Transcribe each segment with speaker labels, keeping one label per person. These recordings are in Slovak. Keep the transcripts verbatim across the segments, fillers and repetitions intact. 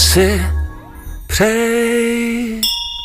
Speaker 1: si prej.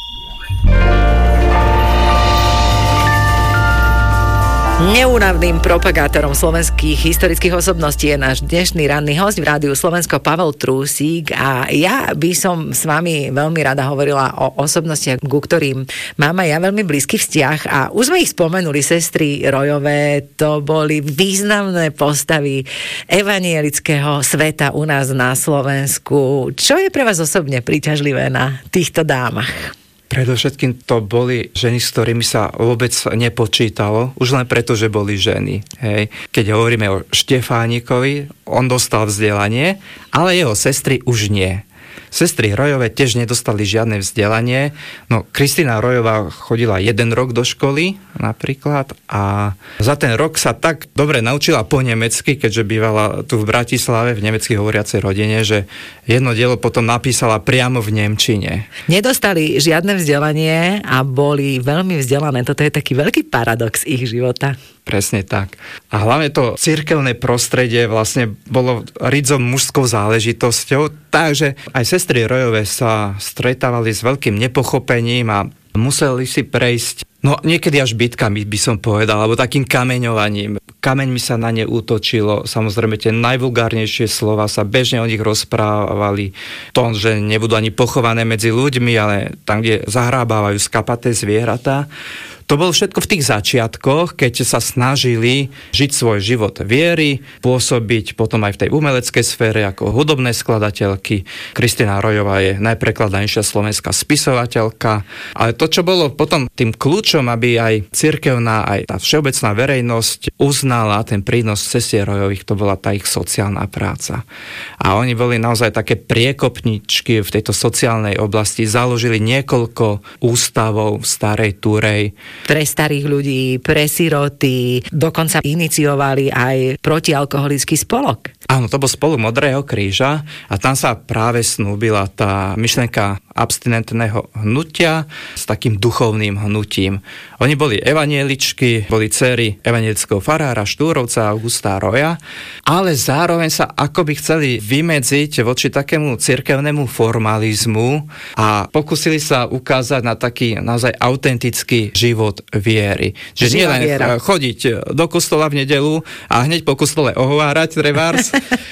Speaker 2: Neúnavným propagátorom slovenských historických osobností je náš dnešný ranný host v Rádiu Slovensko Pavel Trúsík a ja by som s vami veľmi rada hovorila o osobnostiach, ku ktorým mám aj ja veľmi blízky vzťah a už sme ich spomenuli, sestry Rojové, to boli významné postavy evanielického sveta u nás na Slovensku. Čo je pre vás osobne príťažlivé na týchto dámach?
Speaker 3: Predovšetkým to boli ženy, s ktorými sa vôbec nepočítalo, už len preto, že boli ženy. Hej. Keď hovoríme o Štefánikovi, on dostal vzdelanie, ale jeho sestry už nie. Sestry Rojové tiež nedostali žiadne vzdelanie. No, Kristína Rojová chodila jeden rok do školy napríklad a za ten rok sa tak dobre naučila po nemecky, keďže bývala tu v Bratislave v nemecky hovoriacej rodine, že jedno dielo potom napísala priamo v nemčine.
Speaker 2: Nedostali žiadne vzdelanie a boli veľmi vzdelané. Toto je taký veľký paradox ich života.
Speaker 3: Presne tak. A hlavne to cirkevné prostredie vlastne bolo ridzom mužskou záležitosťou, takže aj sestry Rojové sa stretávali s veľkým nepochopením a museli si prejsť, no niekedy až bitkami by som povedal, alebo takým kameňovaním. Kameňmi sa na ne útočilo, samozrejme tie najvulgárnejšie slova sa bežne o nich rozprávali, to, že nebudú ani pochované medzi ľuďmi, ale tam, kde zahrábávajú skapaté zvieratá. To bolo všetko v tých začiatkoch, keď sa snažili žiť svoj život viery, pôsobiť potom aj v tej umeleckej sfére ako hudobné skladateľky. Kristína Rojová je najprekladanejšia slovenská spisovateľka. Ale to, čo bolo potom tým kľúčom, aby aj cirkevná, aj tá všeobecná verejnosť uznala ten prínos sestier Rojových, to bola tá ich sociálna práca. A oni boli naozaj také priekopničky v tejto sociálnej oblasti. Založili niekoľko ústavov v Starej Turej,
Speaker 2: pre starých ľudí, pre siroty, dokonca iniciovali aj protialkoholický spolok.
Speaker 3: Áno, to bol spolok Modrého kríža a tam sa práve snúbila tá myšlienka abstinentného hnutia s takým duchovným hnutím. Oni boli evanieličky, boli dcery evanielického farára Štúrovca Augusta Roja, ale zároveň sa akoby chceli vymedziť voči takému cirkevnému formalizmu a pokúsili sa ukázať na taký naozaj autentický život viery. Že nie len chodiť do kostola v nedeľu a hneď po kostole ohovárať trebárs,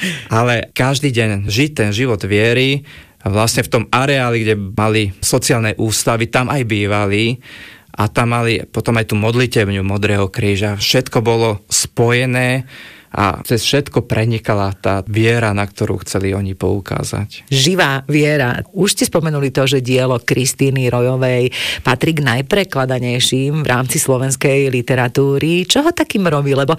Speaker 3: ale každý deň žiť ten život viery. Vlastne v tom areáli, kde mali sociálne ústavy, tam aj bývali a tam mali potom aj tú modlitebňu Modrého kríža. Všetko bolo spojené a cez všetko prenikala tá viera, na ktorú chceli oni poukázať.
Speaker 2: Živá viera. Už ste spomenuli to, že dielo Kristíny Rojovej patrí k najprekladanejším v rámci slovenskej literatúry. Čo ho takým robí? Lebo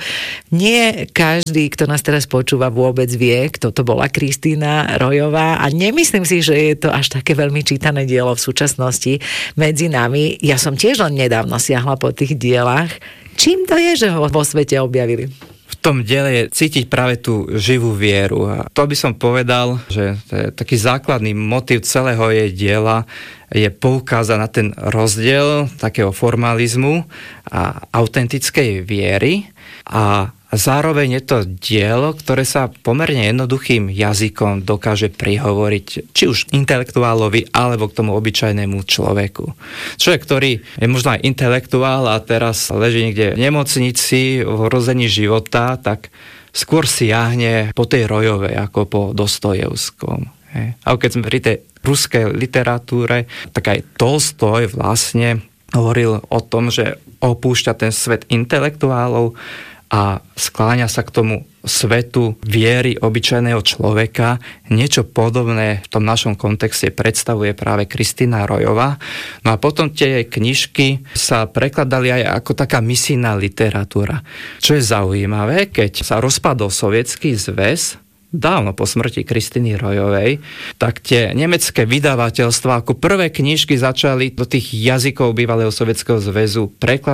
Speaker 2: nie každý, kto nás teraz počúva, vôbec vie, kto to bola Kristína Rojová a nemyslím si, že je to až také veľmi čítané dielo v súčasnosti medzi nami. Ja som tiež len nedávno siahla po tých dielach. Čím to je, že ho vo svete objavili?
Speaker 3: V tom diele je cítiť práve tú živú vieru. A to by som povedal, že to je taký základný motív celého jej diela je poukázať na ten rozdiel takého formalizmu a autentickej viery a zároveň je to dielo, ktoré sa pomerne jednoduchým jazykom dokáže prihovoriť či už intelektuálovi, alebo k tomu obyčajnému človeku. Človek, ktorý je možno aj intelektuál a teraz leží niekde v nemocnici v ohrození života, tak skôr siahne po tej Rojovej ako po Dostojevskom. A keď sme pri tej ruskej literatúre, tak aj Tolstoj vlastne hovoril o tom, že opúšťa ten svet intelektuálov a skláňa sa k tomu svetu viery obyčajného človeka. Niečo podobné v tom našom kontexte predstavuje práve Kristína Rojová. No a potom tie jej knižky sa prekladali aj ako taká misijná literatúra. Čo je zaujímavé, keď sa rozpadol Sovietsky zväz, dávno po smrti Kristíny Rojovej, tak tie nemecké vydavateľstvá ako prvé knižky začali do tých jazykov bývalého Sovietskeho zväzu prekladať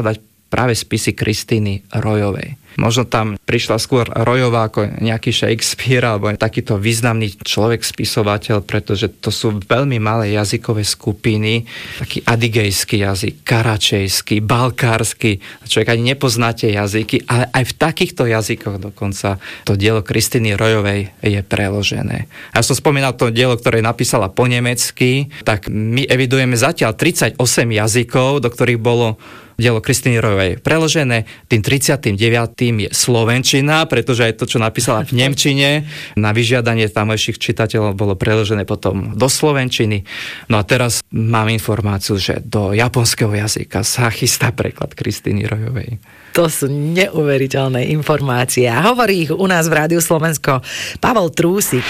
Speaker 3: práve spisy Kristýny Royovej. Možno tam prišla skôr Royová ako nejaký Shakespeare alebo takýto významný človek, spisovateľ, pretože to sú veľmi malé jazykové skupiny, taký adigejský jazyk, karačejský, balkársky. Človek ani nepoznáte jazyky, ale aj v takýchto jazykoch dokonca to dielo Kristýny Royovej je preložené. A ja som spomínal to dielo, ktoré napísala po nemecky, tak my evidujeme zatiaľ tridsaťosem jazykov, do ktorých bolo dielo Kristýny Royovej preložené. Tým tridsiatym deviatym je slovenčina, pretože aj to, čo napísala v nemčine, na vyžiadanie tamojších čitateľov bolo preložené potom do slovenčiny. No a teraz mám informáciu, že do japonského jazyka sa chystá preklad Kristýny Royovej.
Speaker 2: To sú neuveriteľné informácie. A hovorí ich u nás v Rádiu Slovensko Pavel Trúsik.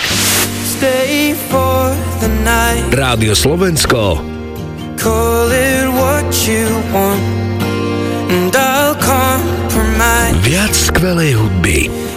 Speaker 1: Rádio Slovensko.
Speaker 4: Call it what you want, and I'll compromise.
Speaker 1: Viac skvelej hudby.